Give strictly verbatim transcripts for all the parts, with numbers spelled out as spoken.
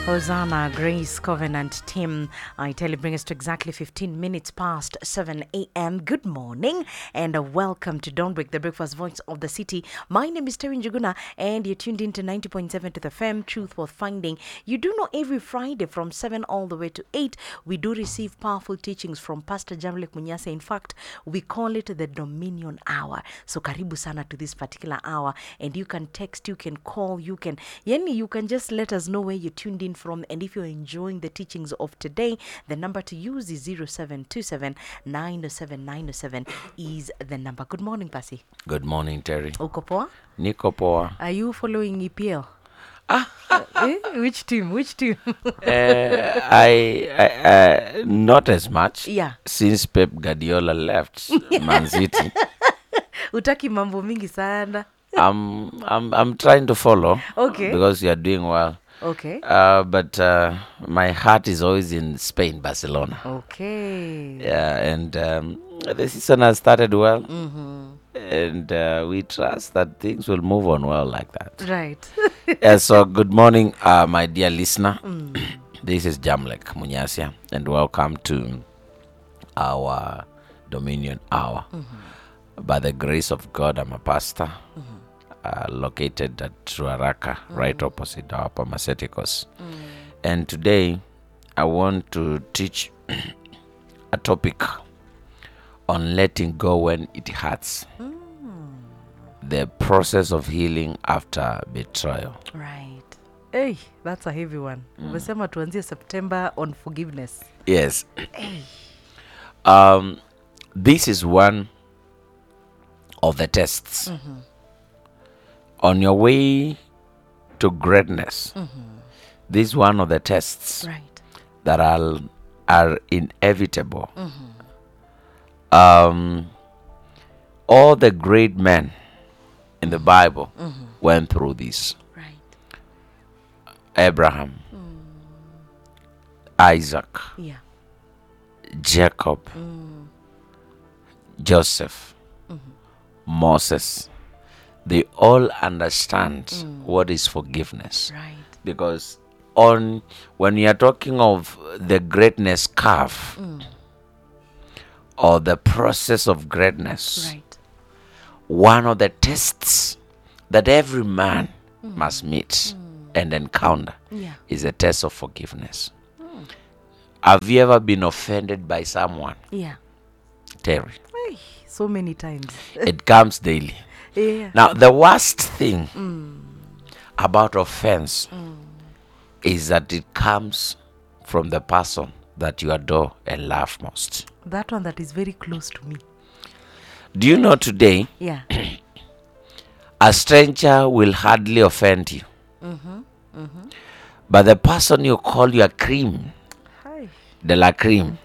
Hosanna, Grace Covenant team. I tell you, bring us to exactly fifteen minutes past seven a.m. Good morning and uh, welcome to Don't Break, the breakfast voice of the city. My name is Terry Njuguna and you're tuned in to ninety point seven to the F M, Truth Worth Finding. You do know every Friday from seven all the way to eight, we do receive powerful teachings from Pastor Jamlek Munyase. In fact, we call it the Dominion Hour. So karibu sana to this particular hour, and you can text, you can call, you can, yani you can just let us know where you're tuned in from, and if you're enjoying the teachings of today, the number to use is zero seven two seven nine oh seven nine oh seven is the number. Good morning, Pasi. Good morning, Terry. Uko poa? Niko poa. Are you following E P L? Ah. uh, eh? Which team? Which team? uh, I, I uh, not as much. Yeah. Since Pep Guardiola left Man City. Utaki mambo mingi sana. I'm I'm I'm trying to follow. Okay. Because you are doing well. Okay. Uh, but uh, my heart is always in Spain, Barcelona. Okay. Yeah, and um, the season has started well. Mm-hmm. And uh, we trust that things will move on well like that. Right. Yeah, so good morning, uh, my dear listener. Mm. This is Jamlek Munyasia, and welcome to our Dominion Hour. Mm-hmm. By the grace of God, I'm a pastor. Mm-hmm. Uh, located at Ruaraka, mm. right opposite our pharmaceuticals. Mm. And today, I want to teach a topic on letting go when it hurts. Mm. The process of healing after betrayal. Right. Hey, that's a heavy one. Mm. Umesema tuanzie September on forgiveness. Yes. Hey. Um, this is one of the tests. Mm-hmm. On your way to greatness, mm-hmm. this is one of the tests right. that are, are inevitable. Mm-hmm. Um, all the great men in the Bible mm-hmm. went through this. Right. Abraham, mm. Isaac, yeah. Jacob, mm. Joseph, mm-hmm. Moses. They all understand mm. what is forgiveness. Right. Because on when you are talking of the greatness curve mm. or the process of greatness, right. one of the tests that every man mm. must meet mm. and encounter yeah. is a test of forgiveness. Mm. Have you ever been offended by someone? Yeah. Terry. Ay, so many times. It comes daily. Yeah. Now, the worst thing mm. about offense mm. is that it comes from the person that you adore and love most. That one that is very close to me. Do you know today, yeah. a stranger will hardly offend you. Mm-hmm. Mm-hmm. But the person you call your cream, Hi. de la cream,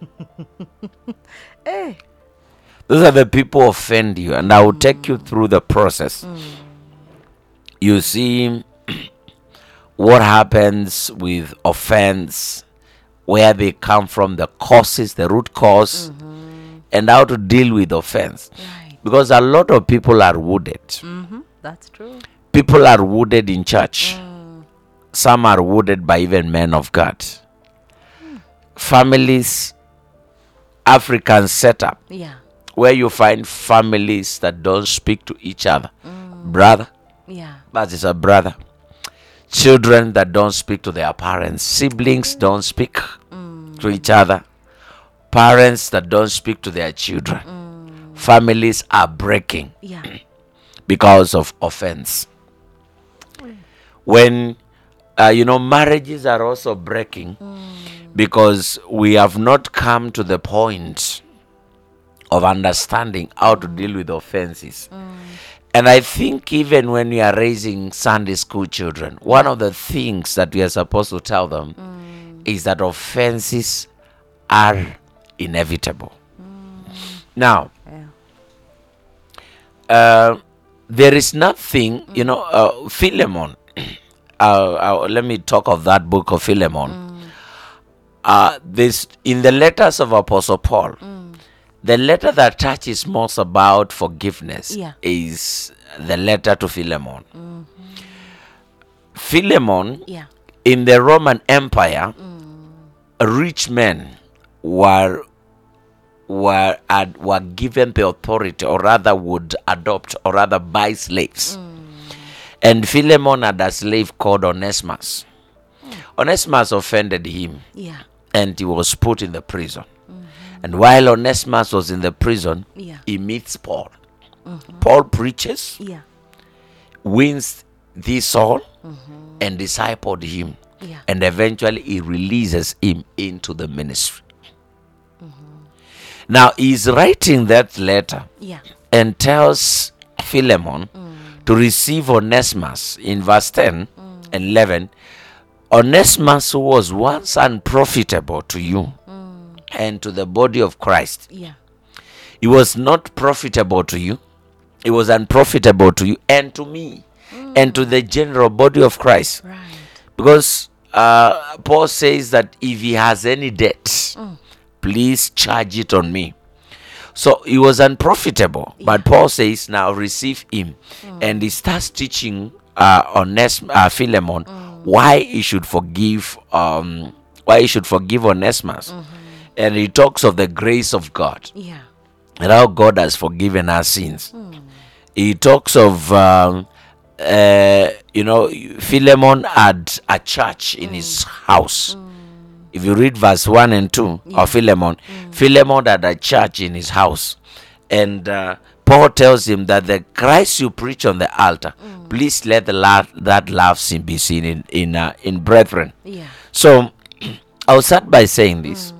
hey. those are the people who offend you, and I will mm. take you through the process. Mm. You see what happens with offense, where they come from, the causes, the root cause, mm-hmm. and how to deal with offense. Right. Because a lot of people are wounded. Mm-hmm. That's true. People are wounded in church. Mm. Some are wounded by even men of God. Mm. Families, African setup. Yeah. Where you find families that don't speak to each other. Mm. Brother. Yeah. That is a brother. Children that don't speak to their parents. Siblings mm. don't speak mm. to each other. Parents that don't speak to their children. Mm. Families are breaking yeah. because of offense. Mm. When, uh, you know, marriages are also breaking mm. because we have not come to the point of understanding how to deal with offenses. Mm. And I think even when we are raising Sunday school children, one of the things that we are supposed to tell them mm. is that offenses are inevitable. Mm. Now, yeah. uh, there is nothing, mm. you know, uh, Philemon, uh, uh, let me talk of that book of Philemon. Mm. Uh, this in the letters of Apostle Paul, mm. the letter that touches most about forgiveness yeah. is the letter to Philemon. Mm-hmm. Philemon yeah. in the Roman Empire, rich men were were ad, were given the authority, or rather would adopt, or rather buy slaves. And Philemon had a slave called Onesimus. Onesimus offended him, Yeah. and he was put in the prison. And while Onesimus was in the prison, Yeah. he meets Paul. Paul preaches, Yeah. wins this soul, and discipled him. Yeah. And eventually he releases him into the ministry. Now he's writing that letter Yeah. and tells Philemon to receive Onesimus in verse ten and eleven. Onesimus, who was once unprofitable to you and to the body of Christ. Yeah. He was not profitable to you. He was unprofitable to you and to me and to the general body of Christ. Right. Because uh, Paul says that if he has any debt, please charge it on me. So he was unprofitable. But Paul says, now receive him. And he starts teaching uh, Ones- uh, Philemon why he should forgive um, why he should forgive Onesimus. And he talks of the grace of God Yeah. and how God has forgiven our sins. He talks of um, uh, you know, Philemon had a church in his house. If you read verse one and two of Philemon, Philemon had a church in his house. And uh, Paul tells him that the Christ you preach on the altar, please let the la- that love sin be seen in in, uh, in brethren. Yeah. So I'll start by saying this,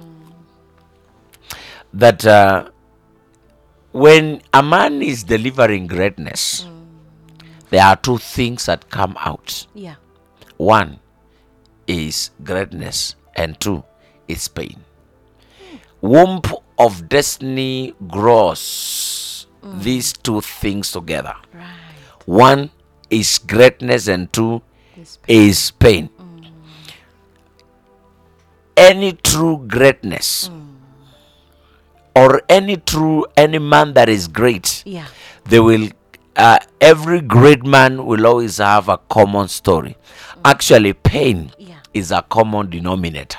that uh, when a man is delivering greatness, there are two things that come out. Yeah. One is greatness, and two is pain. Womb of destiny grows these two things together. Right. One is greatness, and two This pain. is pain. Any true greatness, or any true any man that is great, Yeah. they will uh, every great man will always have a common story. Actually, pain Yeah. is a common denominator.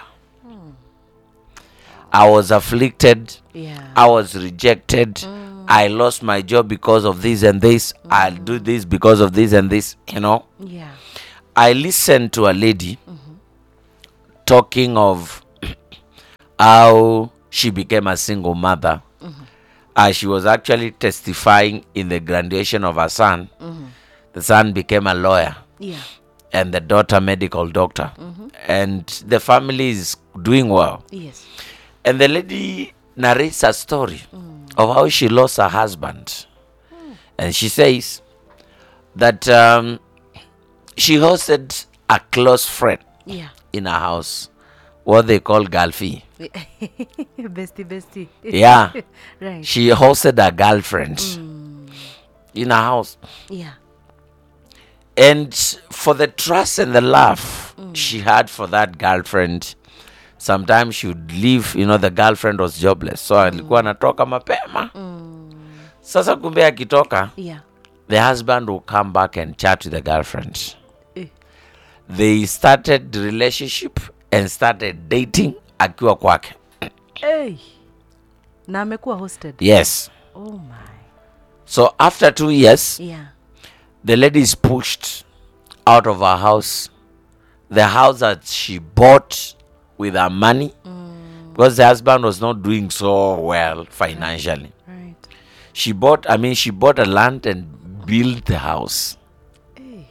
I was afflicted, Yeah. I was rejected, I lost my job because of this and this, I'll do this because of this and this, you know. Yeah. I listened to a lady talking of how she became a single mother. Uh, she was actually testifying in the graduation of her son. The son became a lawyer, Yeah. and the daughter medical doctor, and the family is doing well. Yes. And the lady narrates a story of how she lost her husband. And she says that um, she hosted a close friend Yeah. in her house, what they call Galfi. Bestie, bestie. Yeah. Right. She hosted a girlfriend in her house. Yeah. And for the trust and the love she had for that girlfriend, sometimes she would leave, you know, the girlfriend was jobless. So alikuwa anatoka mapema. Sasa kumbe akitoka, Yeah. the husband will come back and chat with the girlfriend. Eh. They started the relationship and started dating akiwa kwake. Hey. Na amekuwa hosted. Yes. Oh my. So after two years, Yeah. the lady is pushed out of her house. The house that she bought with her money, because the husband was not doing so well financially. Right. She bought, I mean, she bought a land and built the house. Hey.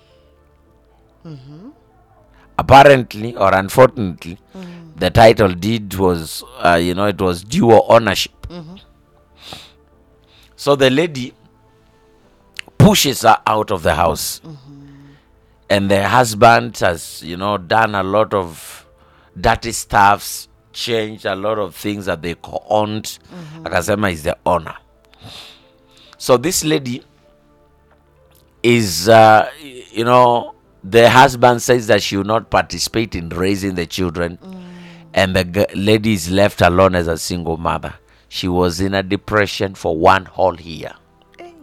Apparently, or unfortunately, the title deed was, uh, you know, it was dual ownership. So the lady pushes her out of the house. And the husband has, you know, done a lot of dirty stuffs, changed a lot of things that they co-owned. Akasema is the owner. So this lady is, uh, you know, the husband says that she will not participate in raising the children. And the g- lady is left alone as a single mother. She was in a depression for one whole year. Hey.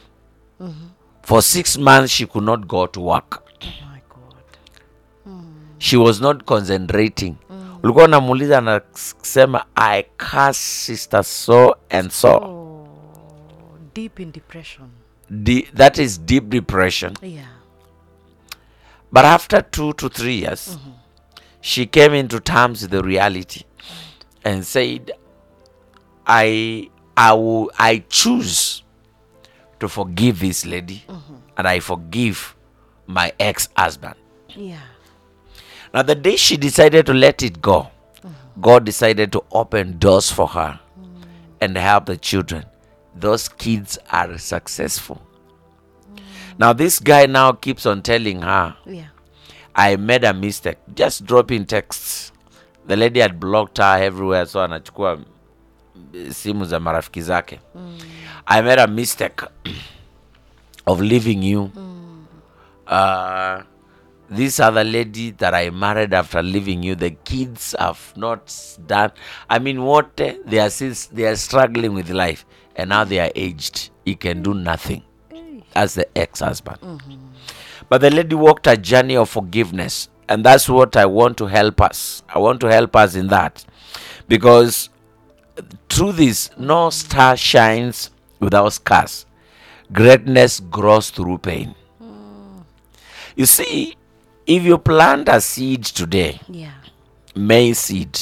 For six months, she could not go to work. Oh my God. she was not concentrating. Ulikuwa unamuuliza anasema I curse sister so and so. Oh, deep in depression. De- that is deep depression. Yeah. But after two to three years, Mm-hmm. she came into terms with the reality and said, I I will I choose to forgive this lady, and I forgive my ex-husband. Yeah. Now the day she decided to let it go, God decided to open doors for her and help the children. Those kids are successful. Now this guy now keeps on telling her, Yeah. I made a mistake. Just dropping texts. The lady had blocked her everywhere, so anachukua simu za marafiki zake. I made a mistake of leaving you. Uh, this other lady that I married after leaving you, the kids have not done. I mean, what eh, they are still, they are struggling with life, and now they are aged. He can do nothing as the ex-husband. But the lady walked a journey of forgiveness, and that's what I want to help us. I want to help us in that, because truth is, no star shines without scars. Greatness grows through pain. You see, if you plant a seed today, Yeah. maize seed,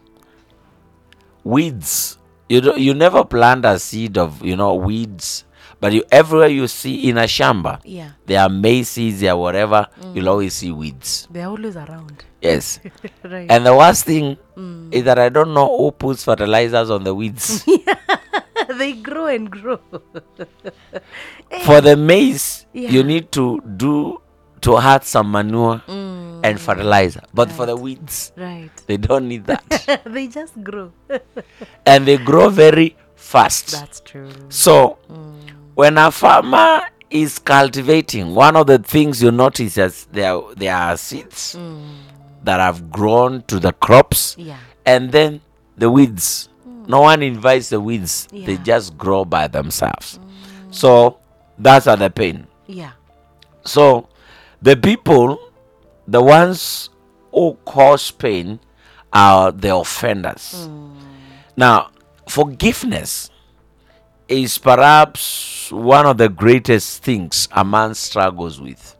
weeds, you do, you never plant a seed of, you know, weeds, but you everywhere you see in a shamba, Yeah. there are maize seeds, there are whatever, you'll always see weeds. They're always around. Yes. Right. And the worst thing is that I don't know who puts fertilizers on the weeds. They grow and grow. For the maize, Yeah. you need to do to add some manure and fertilizer. But for the weeds, Right. they don't need that. They just grow. And they grow very fast. That's true. So, when a farmer is cultivating, one of the things you notice is there, there are seeds that have grown to the crops, Yeah. and then the weeds. No one invites the weeds. They Yeah. just grow by themselves. So, that's at the pain. Yeah. So, the people, the ones who cause pain, are the offenders. Now, forgiveness is perhaps one of the greatest things a man struggles with.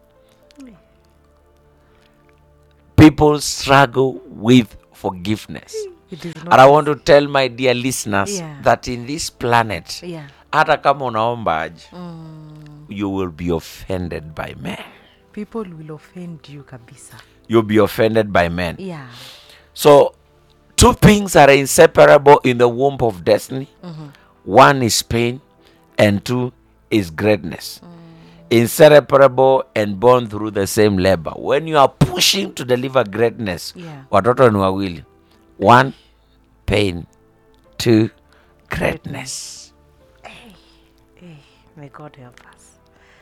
People struggle with forgiveness. It is And not. I want to tell my dear listeners Yeah. that in this planet, Yeah. hata kama unaomba aje, you will be offended by men. People will offend you, kabisa. You'll be offended by men. Yeah. So, two things are inseparable in the womb of destiny. One is pain, and two is greatness. Inseparable and born through the same labor. When you are pushing to deliver greatness, Yeah. watoto ni wawili. One, pain. Two, greatness. Hey, may God help us.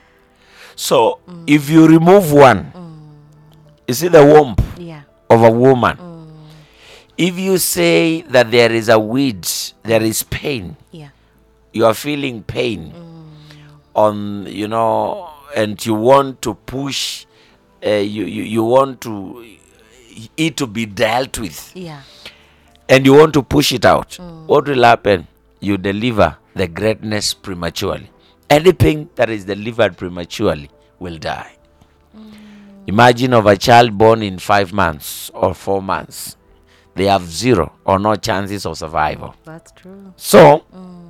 So, if you remove one, you see the womb Yeah. of a woman. If you say that there is a weed, there is pain, Yeah. you are feeling pain on, you know, and you want to push, uh, you, you, you want to, it to be dealt with, Yeah. and you want to push it out. What will happen? You deliver the greatness prematurely. Anything that is delivered prematurely will die. Imagine of a child born in five months or four months. They have zero or no chances of survival. That's true. So,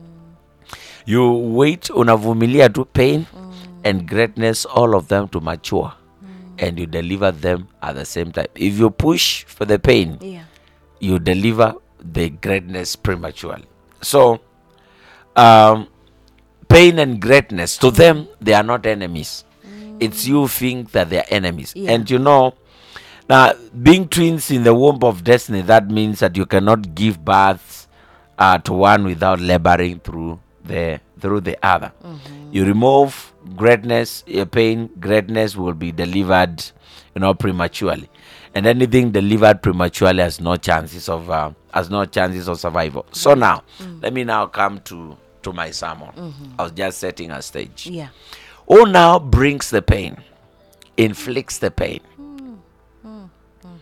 you wait, unavumilia to pain and greatness, all of them to mature. And you deliver them at the same time. If you push for the pain, Yeah. you deliver the greatness prematurely. So, um, pain and greatness, to them, they are not enemies. It's you think that they are enemies. Yeah. And you know, now, being twins in the womb of destiny, that means that you cannot give birth uh, to one without laboring through the through the other. You remove greatness, your pain, greatness will be delivered, you know, prematurely. And anything delivered prematurely has no chances of uh, has no chances of survival. So now, let me now come to to my sermon. I was just setting a stage. Yeah. Who now brings the pain, inflicts the pain?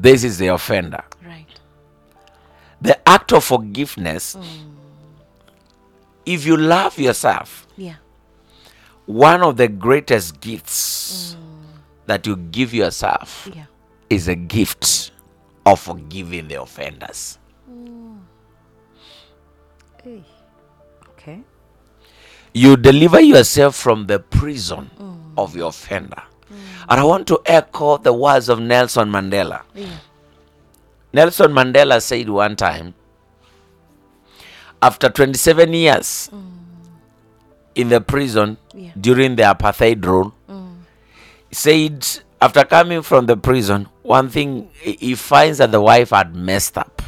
This is the offender. Right. The act of forgiveness, if you love yourself, Yeah. one of the greatest gifts that you give yourself Yeah. is a gift of forgiving the offenders. Hey. Okay. You deliver yourself from the prison of your offender. And I want to echo the words of Nelson Mandela. Yeah. Nelson Mandela said one time, after twenty-seven years in the prison Yeah. during the apartheid rule, he said after coming from the prison, one thing he he finds that the wife had messed up.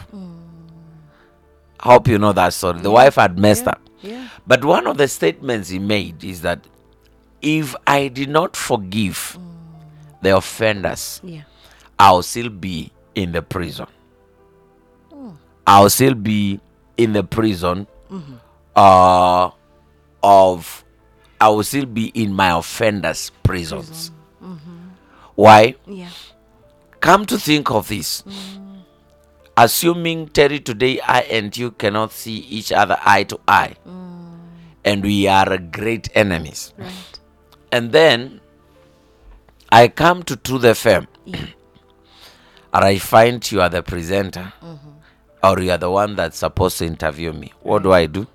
I hope you know that story. The wife had messed Yeah. up. Yeah. But one of the statements he made is that if I did not forgive the offenders, Yeah. I'll still be in the prison. I'll still be in the prison uh, of, I will still be in my offenders' prisons. Why? Yeah. Come to think of this. Assuming, Terry, today I and you cannot see each other eye to eye, and we are great enemies. Right. And then I come to Truth F M, Yeah. and I find you are the presenter, or you are the one that's supposed to interview me. What do I do?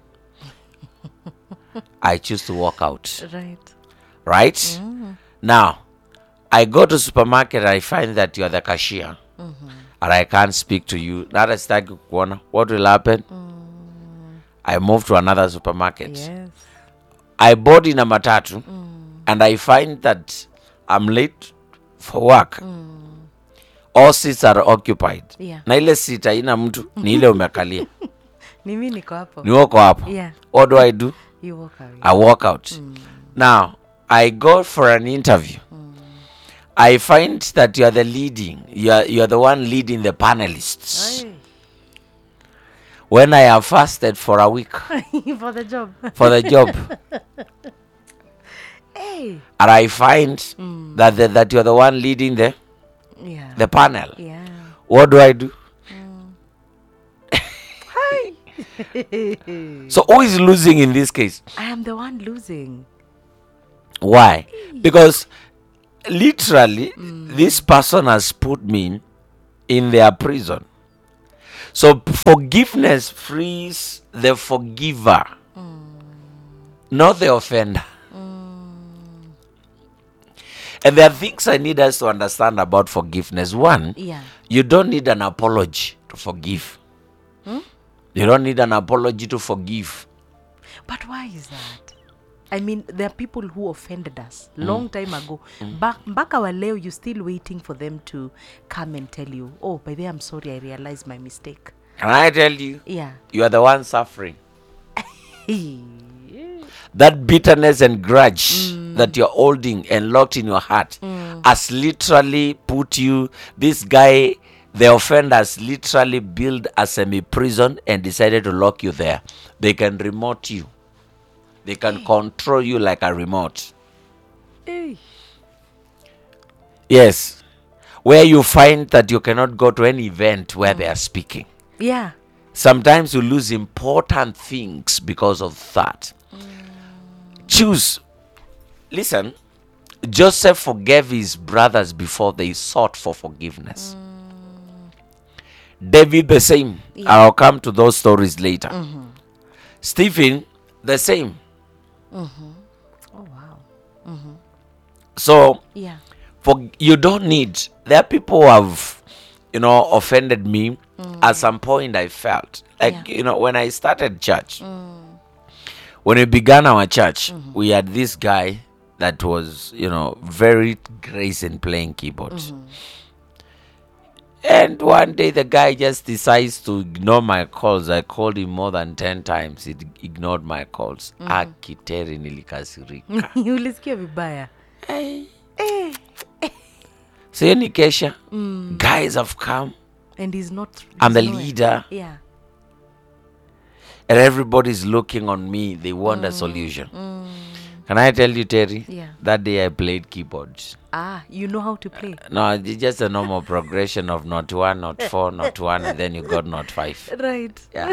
I choose to walk out. Right. Right? Now, I go to supermarket, I find that you are the cashier, and I can't speak to you. Not a stack corner. What will happen? I move to another supermarket. Yes. I board in a matatu, and I find that I'm late for work. All seats are occupied. Yeah. Na ile seat haina mtu, ni ile umekalia. Ni mimi niko hapo. Ni wako hapo. Yeah. What do I do? You walk away. I walk out. Now, I go for an interview. I find that you are the leading, you are, you are the one leading the panelists. Aye. When I have fasted for a week For the job. for the job, Hey. and I find that the, that you are the one leading the, Yeah. the panel, Yeah. what do I do? So who is losing in this case? I am the one losing. Why? Because literally, this person has put me in their prison. So forgiveness frees the forgiver, not the offender. And there are things I need us to understand about forgiveness. One, Yeah. you don't need an apology to forgive. You don't need an apology to forgive. But why is that? I mean, there are people who offended us long time ago. Back, back our leo, you still waiting for them to come and tell you, oh, by the way, I'm sorry, I realized my mistake. Can I tell you? Yeah. You are the one suffering. That bitterness and grudge that you're holding and locked in your heart has literally put you, this guy, the offenders literally built a semi-prison and decided to lock you there. They can remote you. They can control you like a remote. Hey. Yes. Where you find that you cannot go to any event where they are speaking. Yeah. Sometimes you lose important things because of that. Choose. Listen, Joseph forgave his brothers before they sought for forgiveness. David, the same. Yeah. I'll come to those stories later. Stephen, the same. Oh, wow. So, Yeah. for you don't need. There are people who have, you know, offended me. At some point, I felt like, Yeah. you know, when I started church, when we began our church, we had this guy that was, you know, very grace in playing keyboard. And one day the guy just decides to ignore my calls. I called him more than ten times. He d- ignored my calls. Akiteri nilikasirika. Ulisikia vibaya. Eh. So hiyo ni kesha. Guys have come. And he's not. I'm the he's nowhere. leader. Yeah. And everybody's looking on me. They want a solution. Can I tell you, Terry? Yeah. That day I played keyboards. Ah, you know how to play. No, it's just a normal progression of not one, not four, not one, and then you got not five. Right. Yeah.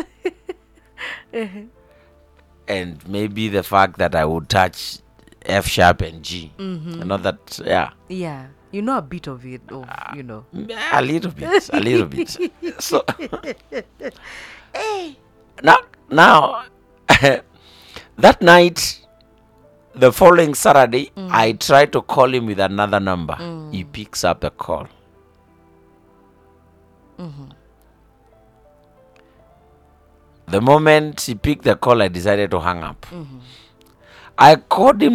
And maybe the fact that I would touch F sharp and G. Mm-hmm. You know that, yeah. Yeah. You know a bit of it, of, you know. A little bit, a little bit. So now, now that night, the following Saturday, Mm. I try to call him with another number. He picks up the call. Mm-hmm. The moment he picked the call, I decided to hang up. Mm-hmm. I called him